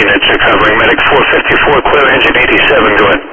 units recovering. Medic 454, clear engine 87, go ahead.